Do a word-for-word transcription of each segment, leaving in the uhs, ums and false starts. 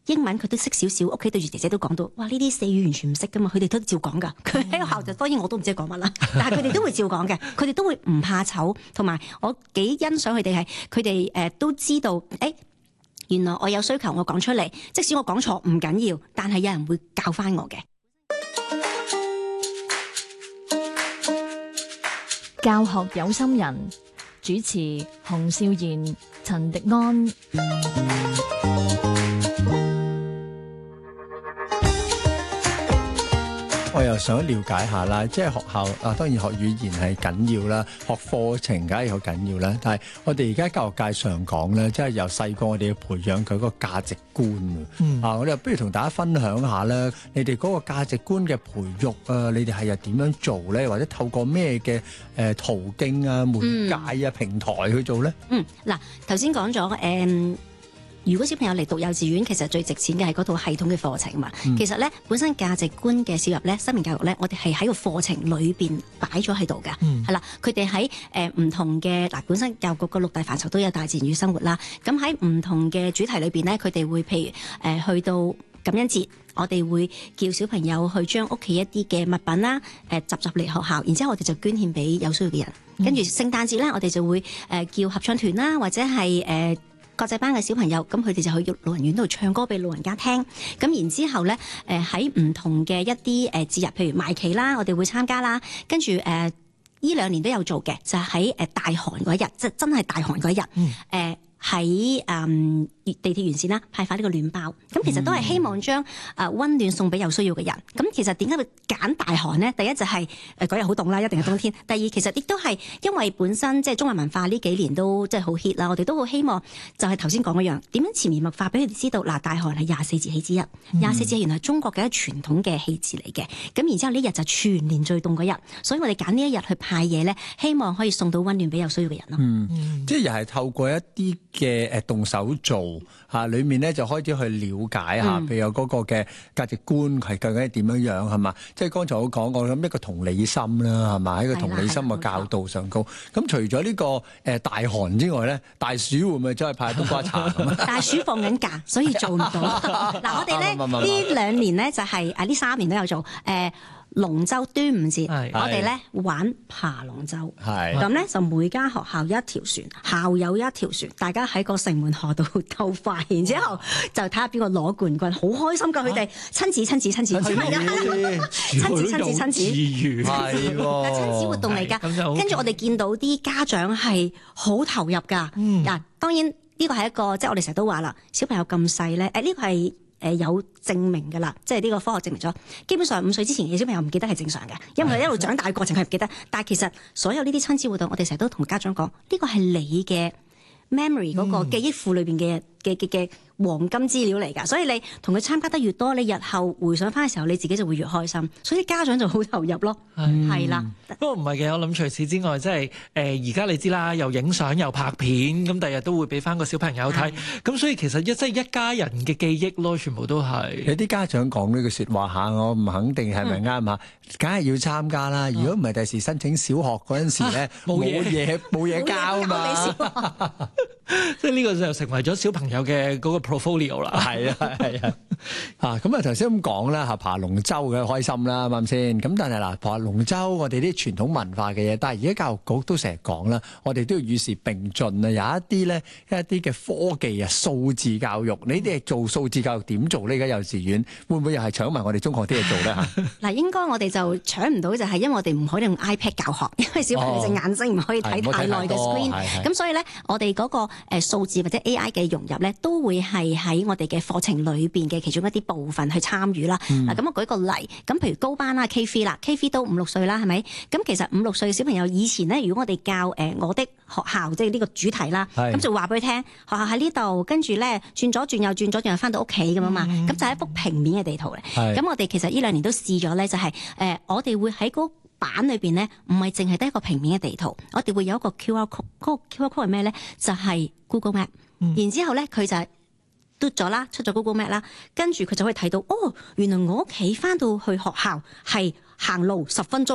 英文佢都識少少，屋企對住姐姐都講到，哇！呢啲四語完全唔識噶嘛，佢哋都照講噶。佢喺學校就當然我都唔知講乜啦，但係佢哋都會照講嘅，佢哋都會唔怕醜，同埋我幾欣賞佢哋係佢哋誒都知道，誒、欸、原來我有需求，我講出嚟，即使我講錯唔緊要，但係有人會教翻我嘅。 教學有心人，主持洪少賢、陳迪安。 我又想了解下啦，即係學校啊，當然學語言係緊要啦，學課程梗係好緊要啦。但係我哋而家教育界上講咧，即係由細個我哋要培養佢個價值觀、嗯、啊！我哋不如同大家分享下咧，你哋嗰個價值觀嘅培育啊，你哋係又點樣做咧？或者透過咩嘅誒途徑啊、媒介啊、嗯、平台去做咧？ 嗯，嗱，頭先講咗誒。嗯如果小朋友嚟讀幼稚園，其實最值錢嘅係嗰套系統嘅課程嘛。嗯、其實咧，本身價值觀嘅小入咧，生命教育咧，我哋係喺個課程裏邊擺咗喺度嘅，係啦、嗯。佢哋喺誒唔同嘅嗱，本身教育局個六大範疇都有大自然與生活啦。咁喺唔同嘅主題裏邊咧，佢哋會譬如誒、呃、去到感恩節，我哋會叫小朋友去將屋企一啲嘅物品啦，誒、呃、集集嚟學校，然之後我哋就捐獻俾有需要嘅人。跟住聖誕節咧，我哋就會誒、呃、叫合唱團啦，或者係誒。呃國際班嘅小朋友，咁佢哋就去老人院度唱歌俾老人家聽。咁然之後咧，誒喺唔同嘅一啲誒節日，譬如賣旗啦，我哋會參加啦。跟住誒呢兩年都有做嘅，就係喺誒大寒嗰一日，即係真係大寒嗰一日，誒、嗯。喺誒地鐵沿線啦，派發呢個暖包，咁其實都係希望將誒溫暖送俾有需要嘅人。咁其實點解會揀大寒呢？第一就係誒嗰日好凍啦，一定係冬天。第二其實亦都係因為本身即係中華文化呢幾年都即係好 hit 啦，我哋都好希望就係頭先講嗰樣，點樣潛移默化俾佢哋知道嗱，大寒係廿四節氣之一，廿四節氣原來係中國嘅一傳統嘅氣節嚟嘅。咁然之後呢日就全年最凍嗰日，所以我哋揀呢一日去派嘢咧，希望可以送到溫暖俾有需要嘅人咯。 嗯，嗯即係又係透過一啲嘅誒動手做嚇，裡面咧就開始去了解下，譬如有嗰個嘅價值觀係究竟係點樣樣係嘛？即係剛才我講過咁一個同理心啦，係嘛？喺個同理心嘅教導上高。咁除咗呢個誒大寒之外咧，大暑會唔會真係派冬瓜茶咁啊？ 大暑放緊假，所以做唔到。嗱，我哋咧呢兩年咧就係啊呢三年都有做誒。呃龍舟端午節，是我哋咧玩爬龍舟，咁咧是就每間學校一條船，校友一條船，大家喺個城門河度鬥快，然之後就睇下邊個攞冠軍，好開心噶！佢哋親子親子親子，小朋友親子親子親子，係喎，親子活動嚟噶。跟住我哋見到啲家長係好投入噶。嗱、嗯，當然呢個係一個，即係我哋成日都話啦，小朋友咁細咧，誒呢個係。誒有證明㗎啦，即係呢個科學證明咗，基本上五歲之前嘅小朋友唔記得係正常嘅，因為佢一路長大嘅過程佢唔記得。但係其實所有呢啲親子活動，我哋成日都同家長講，呢個係你嘅 memory 嗰個記憶庫裏邊嘅嘅嘅嘅黃金資料嚟㗎，所以你同佢參加得越多，你日後回想翻嘅時候，你自己就會越開心，所以家長就好投入咯，係啦。 不過唔係嘅，我諗除此之外，即係誒而家你知啦，又影相又拍片，咁第日都會俾翻個小朋友睇，咁的所以其實一即係一家人嘅記憶咯，全部都係。有啲家長講呢句説話嚇，我唔肯定係咪啱嚇，梗係、嗯、要參加啦。如果唔係第時申請小學嗰陣時咧，冇嘢冇嘢交啊嘛。 即係呢個就成為咗小朋友嘅嗰個 portfolio 啦。係啊係啊，啊咁啊頭先咁講啦嚇，爬龍舟嘅開心啦，啱唔啱先？咁但係嗱，爬龍舟我哋啲傳統文化嘅嘢，但係而家教育局都成日講啦，我哋都要與時並進啊！有一啲咧一啲嘅科技啊，數字教育，你哋做數字教育點做呢？而家幼稚園會唔會又係搶埋我哋中學啲嘢做咧嚇？嗱， 應該我哋就搶唔到，就係因為我哋唔可以用 iPad 教學，因為小朋友隻眼睛唔可以睇太耐嘅 screen。咁所以咧，我哋嗰個誒數字或者 A I 嘅融入咧，都會係喺我哋嘅課程裏邊嘅其中一啲部分去參與啦。嗱、嗯，咁我舉個例，咁譬如高班啦 K 三 啦 ，K 三都五六歲啦，係咪？咁其實五六歲嘅小朋友以前咧，如果我哋教誒、呃、我的學校即係呢個主題啦，咁是就話俾佢聽，學校喺呢度，跟住咧轉左轉右轉左轉右翻到屋企咁啊嘛，咁、嗯、就係一幅平面嘅地圖嚟。咁是我哋其實呢兩年都試咗咧，就係、是、誒、呃、我哋會喺嗰版裏邊咧，唔係淨係得一個平面嘅地圖，我哋會有一個 Q R code，嗰個 Q R code 係咩咧？就係、是、Google Map，、嗯、然之後咧佢就嘟咗啦，出咗 Google Map 啦，跟住佢就可以睇到，哦，原來我屋企翻到去學校係行路十分鐘。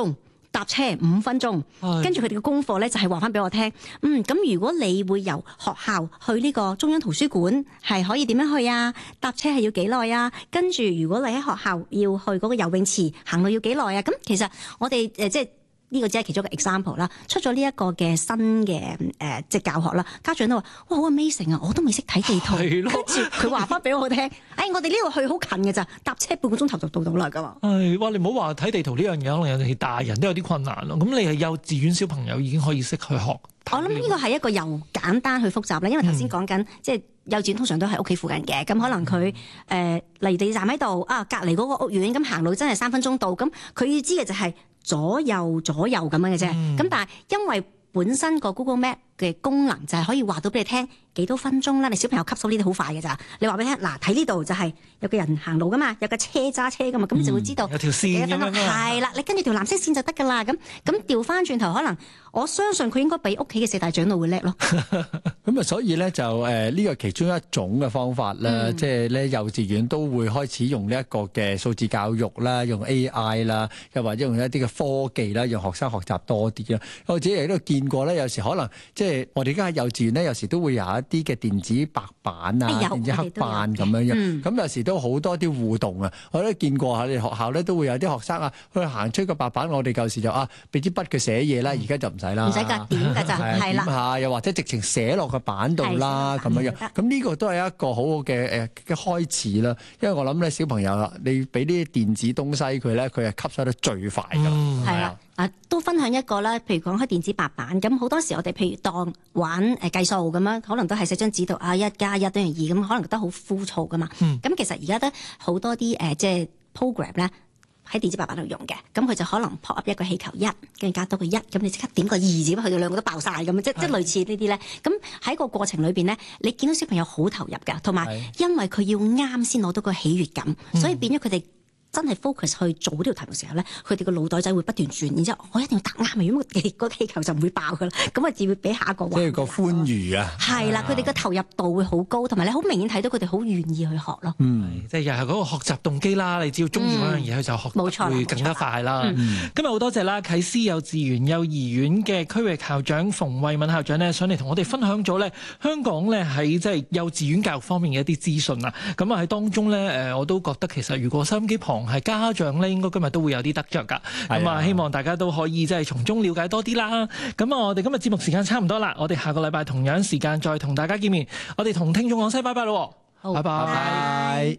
搭車五分鐘，跟住佢哋嘅功課咧就係話翻俾我聽，嗯，咁如果你會由學校去呢個中央圖書館，係可以點樣去啊？搭車係要幾耐啊？跟住如果你喺學校要去嗰個游泳池，行路要幾耐啊？咁其實我哋誒、呃、即係。呢個只係其中一個 example 啦，出咗呢一個嘅新嘅誒、呃、即係教學啦，家長都話：哇，好 amazing 啊！我都未識睇地圖，跟住佢話翻俾我聽，誒、哎，我哋呢度去好近嘅咋，搭車半個鐘頭就到到啦㗎嘛。 係，哇！你唔好話睇地圖呢樣嘢，可能有陣時大人都有啲困難咯。咁你係幼稚園小朋友已經可以識去學。 我諗呢個係一個由簡單去複雜啦，因為頭先講緊即係幼稚園通常都喺屋企附近嘅，咁可能佢誒、呃、例如地鐵站喺度啊，隔離嗰個屋苑咁行路真係三分鐘到，咁佢要知嘅就係左右左右咁樣嘅啫。咁、嗯、但係因為本身個 Google Map 嘅功能就係可以話到俾你聽幾多分鐘啦，你小朋友吸收呢啲好快嘅咋。你話俾你聽，嗱，睇呢度就係有個人行路噶嘛，有架車揸車噶嘛，咁你就會知道、 嗯、有條線咁樣係啦，你跟住條藍色線就得噶啦。咁咁調翻轉頭，可能我相信佢應該比屋企嘅四大長老會叻咯。 咁啊，所以咧就誒呢個其中一種嘅方法啦，嗯、即係咧幼稚園都會開始用呢一個嘅數字教育啦，用 A I 啦，又或者用一啲嘅科技啦，讓學生學習多啲啦。我自己喺度見過咧，有時可能即係我哋而家喺幼稚園咧，有時都會有一啲嘅電子白板啊、哎、電子黑板咁樣樣。咁、嗯、有時都好多啲互動啊！我都見過喺你學校咧，都會有啲學生啊，去行出個白板。我哋舊時就啊，俾支筆佢寫嘢啦，而家就唔使啦， 唔使格點㗎咋，係啦。 點下又或者直情寫落個板度啦，咁樣樣。咁呢個都係一個好好嘅誒嘅開始啦。因為我諗咧，小朋友你俾啲電子東西佢咧，佢係吸收得最快㗎。 係啦、嗯，啊都分享一個啦。譬如講開電子白板，咁好多時我哋譬如當玩誒計數咁樣，可能都係寫張紙度啊，一加一等於二咁，可能覺得好枯燥㗎嘛。咁、嗯、其實而家都好多啲誒、呃、即係 program 咧。喺電子白板度用嘅，咁佢就可能 pop up 一個氣球一，跟住加多個一，咁你即刻點個二字，去到兩個都爆晒咁，即即類似呢啲咧。咁喺個過程裏邊咧，你見到小朋友好投入㗎，同埋因為佢要啱先攞到個喜悅感，所以變咗佢哋真係 focus 去做呢條題目時候咧，佢哋個腦袋仔會不斷轉，然之後我一定要答啱啊，如果個氣球就唔會爆噶啦，咁啊，只會俾下一個。即係個歡愉啊！ 係啦，佢哋個投入度會好高，同埋你好明顯睇到佢哋好願意去學咯。 嗯，即係又係嗰個學習動機啦。你只要中意嗰樣嘢，佢、嗯、就學冇錯會更加快啦。嗯、今日好多謝啦，啟思幼稚園幼兒園嘅區域校長馮慧敏校長呢，上嚟同我哋分享咗咧香港咧喺即係幼稚園教育方面嘅一啲資訊啊。咁啊喺當中咧誒，我都覺得其實如果收音機旁係家長咧，應該今日都會有啲得着噶。咁啊，希望大家都可以即係從中了解多啲啦。咁啊，我哋今日節目時間差唔多啦，我哋下個禮拜同樣時間再同大家見面。我哋同聽眾講聲拜拜咯，好拜拜。拜拜。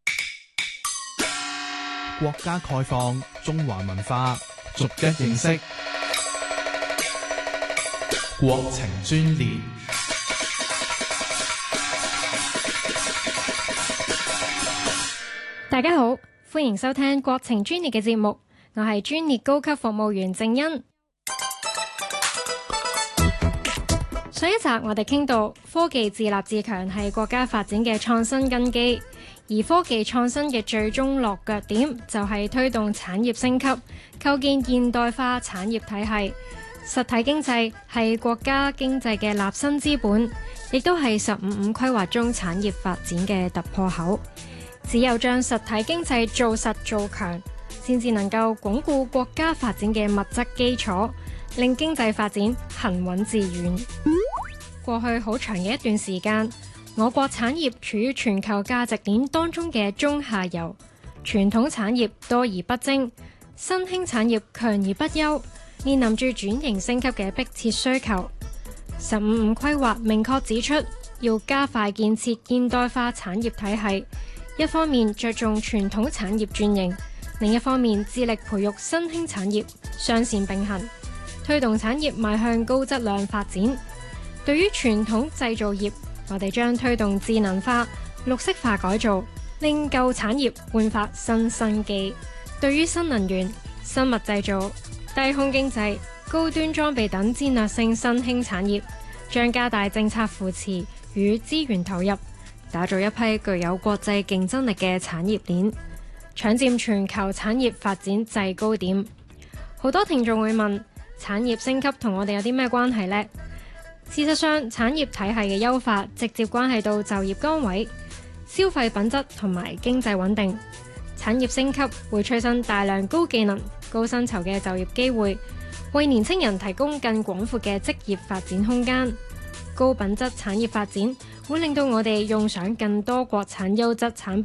國家概況，中華文化逐一認識。國情專列。 大家好，歡迎收聽國情專列嘅節目，我係專列高級服務員鄭欣。上一集我哋傾到科技自立自強係國家發展嘅創新根基，而科技創新嘅最終落腳點就係推動產業升級，構建現代化產業體系。實體經濟係國家經濟嘅立身之本，亦都係十五五規劃中產業發展嘅突破口。只有將實體經濟做實做強，先至能夠鞏固國家發展嘅物質基礎，令經濟發展行穩致遠。過去好長嘅一段時間，我國產業處於全球價值鏈當中嘅中下游，傳統產業多而不精，新興產業強而不優，面臨住轉型升級嘅迫切需求。十五五規劃明確指出，要加快建設現代化產業體系，一方面着重傳統產業轉型，另一方面致力培育新興產業，雙線並行，推動產業邁向高質量發展。對於傳統製造業，我哋將推動智能化、綠色化改造，令舊產業煥發新生機。對於新能源、生物製造、低空經濟、高端裝備等戰略性新興產業，將加大政策扶持與資源投入，打造一批具有國際競爭力嘅產業鏈，搶佔全球產業發展制高點。好多聽眾會問，產業升級同我哋有啲咩關係呢？事實上，產業體系嘅優化直接關係到就業崗位、消費品質同埋經濟穩定。產業升級會催生大量高技能、 高薪酬嘅就業機會，為年輕人提供更廣闊嘅職業發展空間。高品質產業發展會令到我哋用上更多國產優質產品。